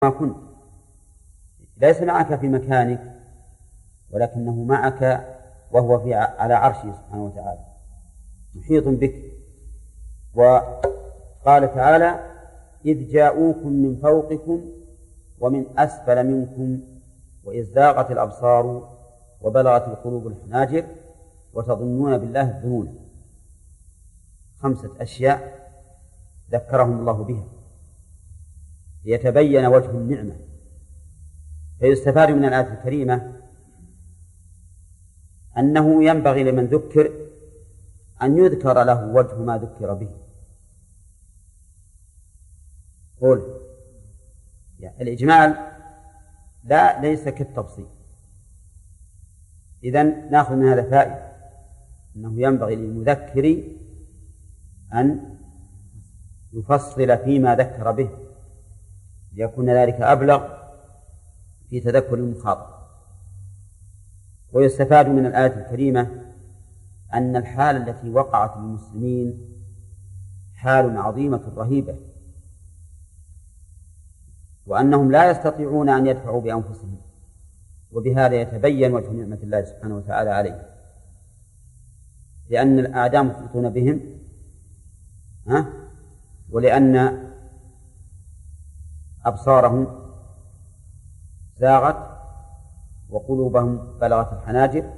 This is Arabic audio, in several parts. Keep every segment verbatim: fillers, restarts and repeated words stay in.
ما كنت ليس معك في مكانك ولكنه معك وهو في على عرشه سبحانه وتعالى محيط بك. وقال تعالى: إذ جاءوكم من فوقكم ومن أسفل منكم وإذ زاغت الأبصار وبلغت القلوب الحناجر وتظنون بالله الظنون. خمسة أشياء ذكرهم الله بها ليتبين وجه النعمة. فيستفاد من الآية الكريمة أنه ينبغي لمن ذكر أن يذكر له وجه ما ذكر به. قول يعني الإجمال لا ليس كالتفصيل. إذن نأخذ من هذا فائدة أنه ينبغي للمذكر أن يفصل فيما ذكر به ليكون ذلك أبلغ في تذكر المخاطب. ويستفاد من الآية الكريمة أن الحال التي وقعت للمسلمين حال عظيمة رهيبة، وأنهم لا يستطيعون أن يدفعوا بأنفسهم، وبهذا يتبين وجه نعمة الله سبحانه وتعالى عليه، لأن الأعداء محيطون بهم ها؟ ولأن أبصارهم زاغت وقلوبهم بلغت الحناجر،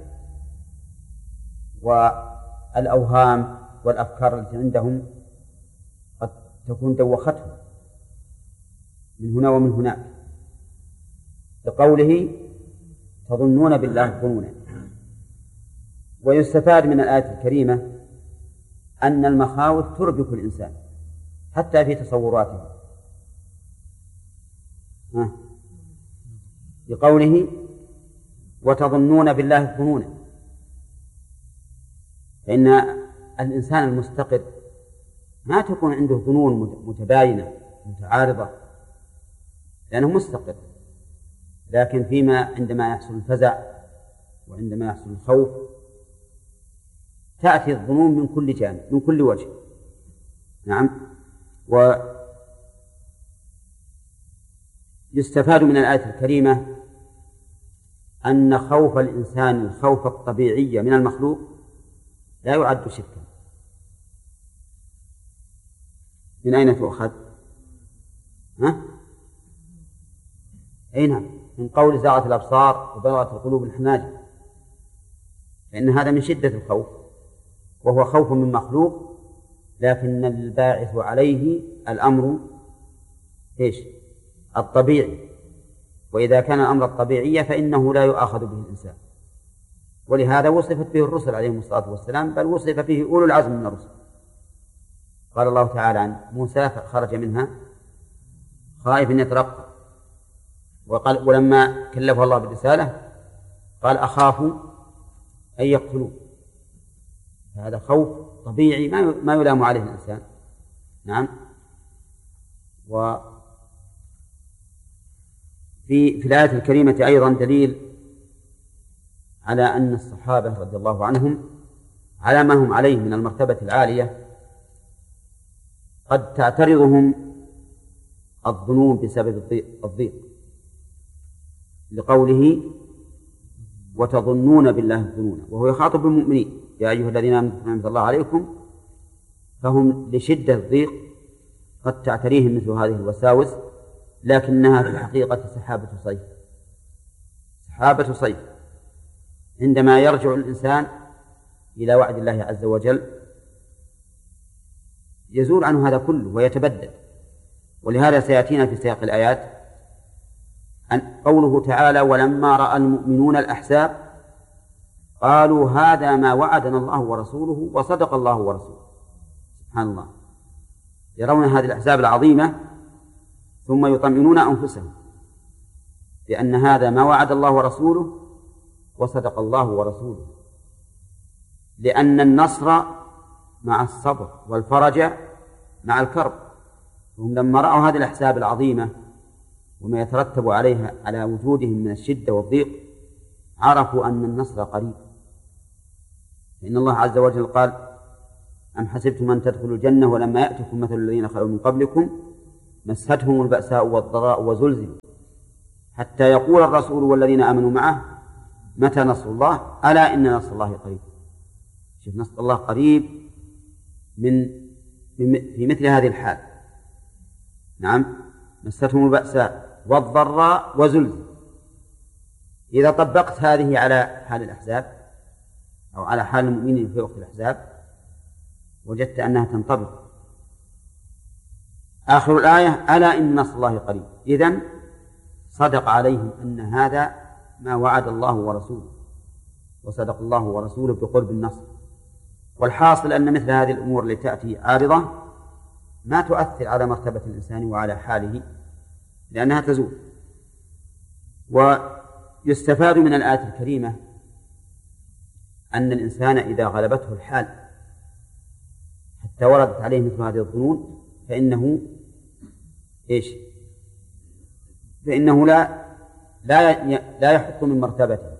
والأوهام والأفكار التي عندهم قد تكون دوختهم من هنا ومن هناك، لقوله تظنون بالله ظنونا. ويستفاد من الآية الكريمة أن المخاوف تربك الإنسان حتى في تصوراته، لقوله وتظنون بالله ظنونا، فإن الإنسان المستقر ما تكون عنده ظنون متباينة متعارضة لأنه مستقر، لكن فيما عندما يحصل الفزع وعندما يحصل الخوف تأتي الظنون من كل جانب من كل وجه. نعم. ويستفاد من الآية الكريمة أن خوف الإنسان الخوف الطبيعي من المخلوق لا يعد شركا. من أين تؤخذ؟ ها؟ أي نعم، من قول زاغت الأبصار وبلغت القلوب الحناجر، فإن هذا من شدة الخوف، وهو خوف من مخلوق، لكن الباعث عليه الأمر إيش؟ الطبيعي. وإذا كان الأمر الطبيعي فإنه لا يؤاخذ به الإنسان، ولهذا وصفت به الرسل عليهم الصلاة والسلام، بل وصف به أولو العزم من الرسل. قال الله تعالى عن موسى خرج منها خائف يترقب، وقال ولما كلفه الله بالرسالة قال أخاف أن يقتلوا. هذا خوف طبيعي ما يلام عليه الإنسان. نعم. وفي في الآية الكريمة أيضا دليل على أن الصحابة رضي الله عنهم على ما هم عليه من المرتبة العالية قد تعترضهم الظنون بسبب الضيق، لقوله وتظنون بالله الظنون، وهو يخاطب المؤمنين: يا أيها الذين آمنوا اذكروا نعمة الله عليكم. فهم لشدة الضيق قد تعتريهم مثل هذه الوساوس، لكنها في الحقيقة سحابة صيف سحابة صيف عندما يرجع الإنسان إلى وعد الله عز وجل يزول عنه هذا كله ويتبدل. ولهذا سيأتينا في سياق الآيات أن قوله تعالى: ولما رأى المؤمنون الأحزاب قالوا هذا ما وعدنا الله ورسوله وصدق الله ورسوله. سبحان الله، يرون هذه الأحزاب العظيمة ثم يطمئنون أنفسهم لأن هذا ما وعد الله ورسوله وصدق الله ورسوله، لأن النصر مع الصبر والفرج مع الكرب. هم لما رأوا هذه الأحزاب العظيمة وما يترتب عليها على وجودهم من الشدة والضيق عرفوا أن النصر قريب. فإن الله عز وجل قال: أم حسبتم أن تدخلوا الجنة ولما يأتكم مثل الذين خلوا من قبلكم مستهم البأساء والضراء وزلزلوا حتى يقول الرسول والذين آمنوا معه متى نصر الله ألا إن نصر الله قريب. شوف نصر الله قريب من في مثل هذه الحال. نعم مستهم البأساء والضراء وزلزلوا. إذا طبقت هذه على حال الأحزاب أو على حال المؤمنين في وقت الأحزاب وجدت أنها تنطبق. آخر الآية ألا إن نصر الله قريب. إذن صدق عليهم أن هذا ما وعد الله ورسوله، وصدق الله ورسوله بقرب النصر. والحاصل أن مثل هذه الأمور التي تأتي عارضة ما تؤثر على مرتبة الإنسان وعلى حاله لأنها تزول. ويستفاد من الآية الكريمة أن الإنسان إذا غلبته الحال حتى وردت عليه مثل هذه الظنون فإنه إيش؟ فإنه لا لا لا يحط من مرتبته،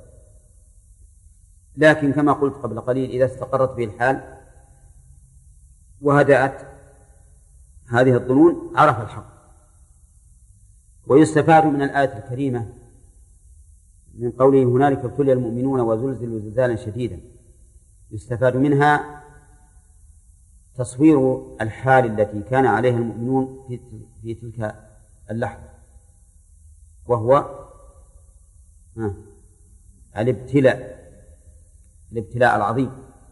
لكن كما قلت قبل قليل إذا استقرت به الحال وهدأت هذه الظنون عرف الحق. ويستفاد من الآية الكريمة من قوله هنالك ابتلي المؤمنون وزلزلوا زلزالا شديدا، يستفاد منها تصوير الحال التي كان عليها المؤمنون في تلك اللحظة، وهو الابتلاء الابتلاء العظيم.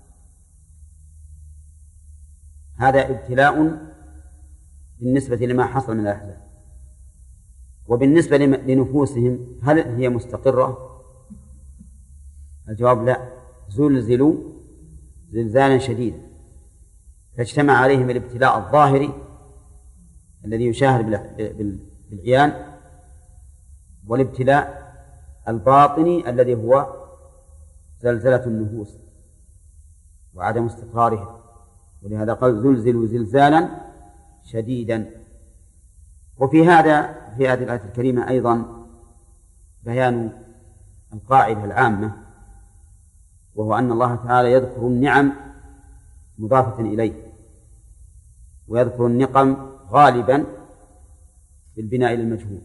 هذا ابتلاء بالنسبة لما حصل من الأحزاب. وبالنسبة لنفوسهم هل هي مستقرة؟ الجواب لا، زلزلوا زلزالا شديدا، فاجتمع عليهم الابتلاء الظاهري الذي يشاهد بالعيان والابتلاء الباطني الذي هو زلزلة النفوس وعدم استقرارها، ولهذا قال زلزلوا زلزالا شديدا. وفي هذا في هذه الآية الكريمة أيضا بيان القاعدة العامة، وهو أن الله تعالى يذكر النعم مضافة إليه ويذكر النقم غالبا بالبناء للمجهول.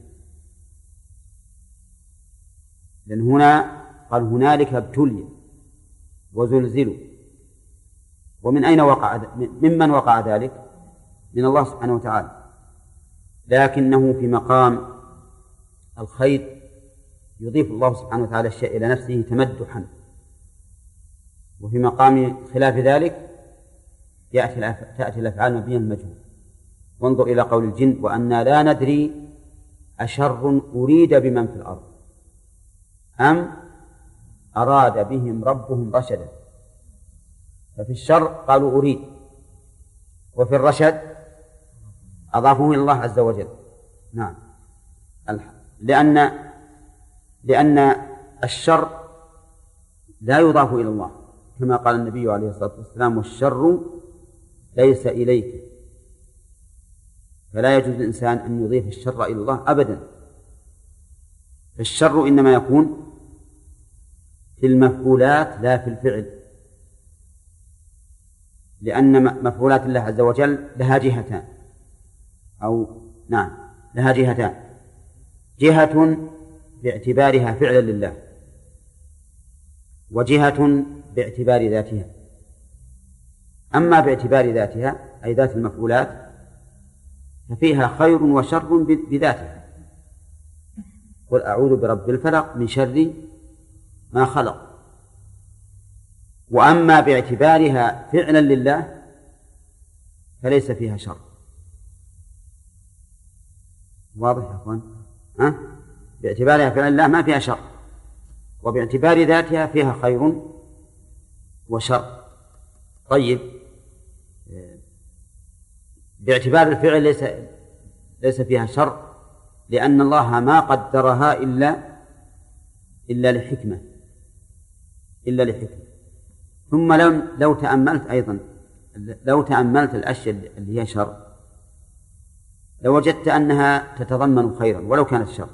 لأن هنا قال هنالك ابتلي وزلزلوا، ومن أين وقع ممن وقع ذلك؟ من الله سبحانه وتعالى، لكنه في مقام الخير يضيف الله سبحانه وتعالى الشيء إلى نفسه تمدحا، وفي مقام خلاف ذلك تأتي الأفعال مبنية المجهول. وانظر إلى قول الجن وأنا لا ندري أشر أريد بمن في الأرض أم أراد بهم ربهم رشدا. ففي الشر قالوا أريد، وفي الرشد أضافوه إلى الله عز وجل. نعم، لأن لأن الشر لا يضاف إلى الله كما قال النبي عليه الصلاة والسلام والشر ليس إليك، فلا يجوز للإنسان أن يضيف الشر إلى الله أبدا. فالشر إنما يكون في المفعولات لا في الفعل، لأن مفعولات الله عز وجل لها جهتان أو نعم لها جهتان، جهة باعتبارها فعلا لله، وجهة باعتبار ذاتها. أما باعتبار ذاتها أي ذات المفعولات ففيها خير وشر بذاتها. قل أعوذ برب الفلق من شر ما خلق. وأما باعتبارها فعلا لله فليس فيها شر. واضح يا أخوان؟ ها؟ باعتبارها فعلا لله ما فيها شر، وباعتبار ذاتها فيها خير وشر. طيب، باعتبار الفعل ليس ليس فيها شر، لأن الله ما قدرها إلا إلا لحكمة إلا لحكمة. ثم لو لو تأملت أيضا لو تأملت الأشياء اللي هي شر لوجدت أنها تتضمن خيرا ولو كانت شر.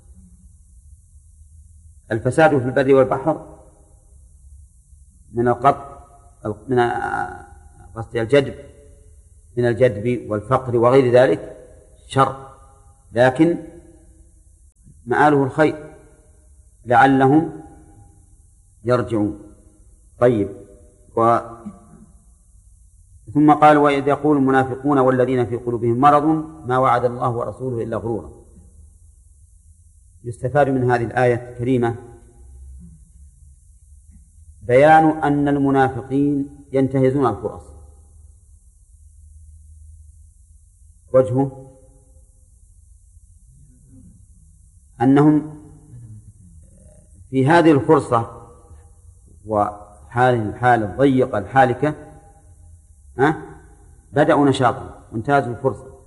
الفساد في البر والبحر من القطع من قصد الجدب من الجدب والفقر وغير ذلك شر، لكن مآله الخير لعلهم يرجعون. طيب، و ثم قال: وإذ يقول المنافقون والذين في قلوبهم مرض ما وعد الله ورسوله إلا غرورا. يستفاد من هذه الآية الكريمة بيان أن المنافقين ينتهزون الفرص. وجهه أنهم في هذه الفرصة وحال الحال الضيقة الحالكة أه؟ بدأوا نشاطا وانتهزوا الفرصة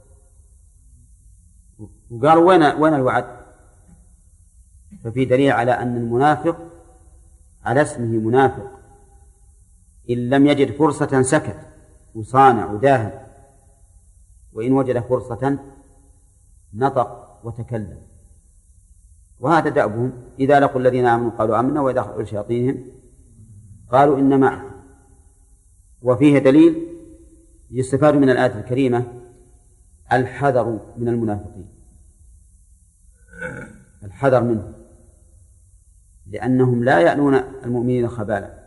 وقالوا: وين وين الوعد؟ ففي دليل على أن المنافق على اسمه منافق، إن لم يجد فرصة سكت وصانع وداهن، وإن وجد فرصة نطق وتكلم. وهذا دأبهم، إذا لقوا الذين آمنوا قالوا آمنا وإذا خلوا شياطينهم قالوا إنا معكم. وفيه دليل يستفاد من الآية الكريمة الحذر من المنافقين، الحذر منهم، لأنهم لا يألون المؤمنين خبالا،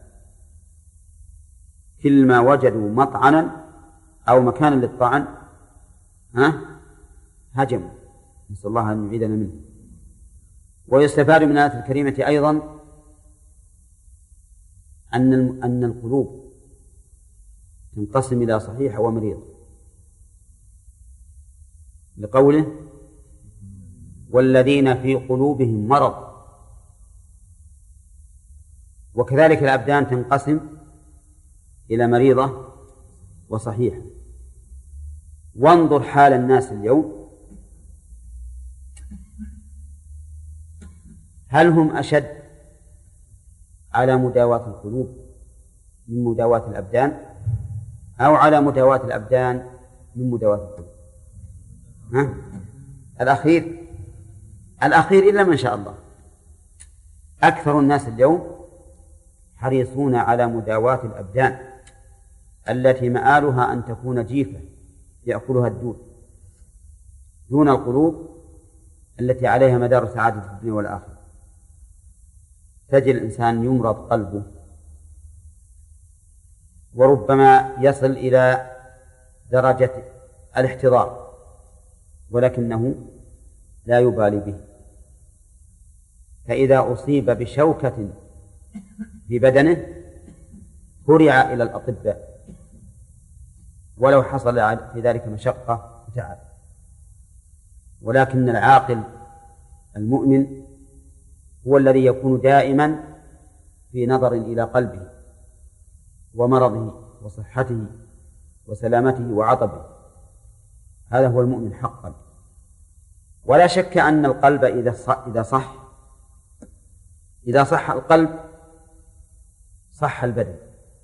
كلما وجدوا مطعنا أو مكانا للطعن ها هجموا، نسأل الله أن يعيذنا منه. ويستفاد من الآية الكريمة أيضا أن أن القلوب تنقسم إلى صحيحة ومريضة، لقوله: والذين في قلوبهم مرض. وكذلك الأبدان تنقسم إلى مريضة وصحيحة. وانظر حال الناس اليوم، هل هم أشد على مداواة القلوب من مداواة الأبدان، أو على مداواة الأبدان من مداواة القلوب؟ ها؟ الأخير الأخير إلا من شاء الله. أكثر الناس اليوم حريصون على مداواة الأبدان التي مآلها أن تكون جيفة يأكلها الدود، دون القلوب التي عليها مدار سعادة الدنيا والآخرة. تجد الإنسان يمرض قلبه وربما يصل إلى درجة الاحتضار، ولكنه لا يبالي به، فإذا أصيب بشوكة في بدنه هرع إلى الأطباء ولو حصل في ذلك مشقة وتعب. ولكن العاقل المؤمن هو الذي يكون دائما في نظر إلى قلبه ومرضه وصحته وسلامته وعطبه، هذا هو المؤمن حقا. ولا شك أن القلب إذا صح إذا صح إذا صح القلب صح البدن.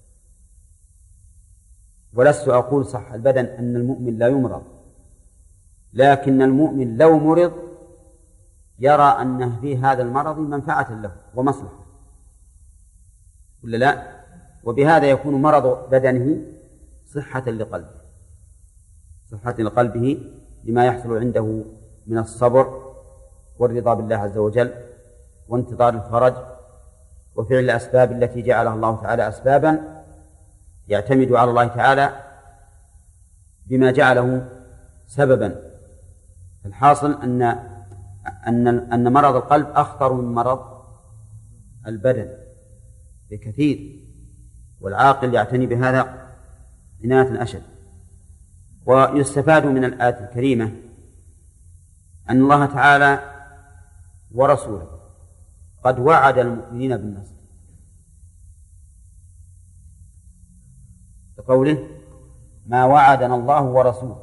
ولست أقول صح البدن أن المؤمن لا يمرض، لكن المؤمن لو مرض يرى أن في هذا المرض منفعة له ومصلحة، ولا لا؟ وبهذا يكون مرض بدنه صحة لقلبه، صحة لقلبه لما يحصل عنده من الصبر والرضا بالله عز وجل وانتظار الفرج وفعل الأسباب التي جعلها الله تعالى أسبابا يعتمد على الله تعالى بما جعله سببا. الحاصل أن أن أن مرض القلب أخطر من مرض البدن بكثير، والعاقل يعتني بهذا عناية أشد. ويستفاد من الآية الكريمة أن الله تعالى ورسوله قد وعد المؤمنين بالنصر، بقوله: ما وعدنا الله ورسوله.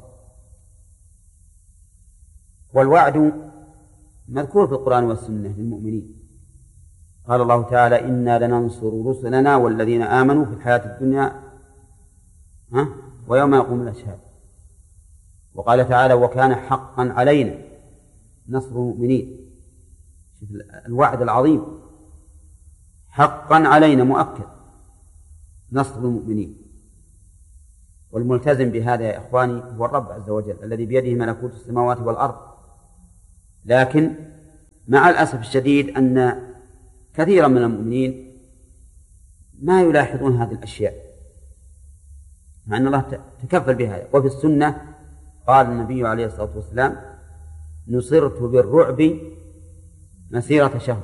والوعد مذكور في القرآن والسنة للمؤمنين، قال الله تعالى: إنا لننصر رسلنا والذين آمنوا في الحياة الدنيا ها ويوم يقوم الأشهاد. وقال تعالى: وكان حقا علينا نصر المؤمنين. الوعد العظيم حقا علينا مؤكد نصر المؤمنين. والملتزم بهذا يا إخواني هو الرب عز وجل الذي بيده ملكوت السماوات والأرض، لكن مع الأسف الشديد أن كثيرا من المؤمنين ما يلاحظون هذه الأشياء، مع أن الله تكفل بها. وفي السنة قال النبي عليه الصلاة والسلام: نصرت بالرعب مسيرة شهر.